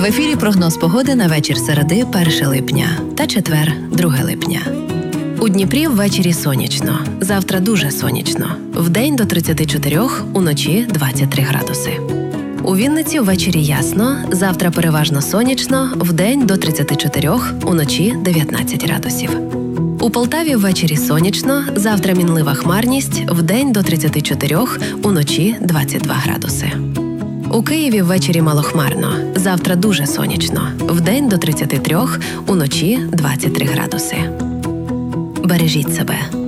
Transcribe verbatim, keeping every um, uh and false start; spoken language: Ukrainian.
ефірі прогноз погоди на вечір середи перше липня та четвер друге липня. У Дніпрі ввечері сонячно, завтра дуже сонячно. Вдень до тридцяти чотирьох, уночі двадцять три градуси. У Вінниці ввечері ясно, завтра переважно сонячно, вдень до тридцяти чотирьох, уночі дев'ятнадцять градусів. У Полтаві ввечері сонячно, завтра мінлива хмарність, вдень до тридцяти чотирьох, уночі двадцять два градуси. У Києві ввечері малохмарно, завтра дуже сонячно, вдень до тридцяти трьох, уночі двадцять три градуси. Бережіть себе.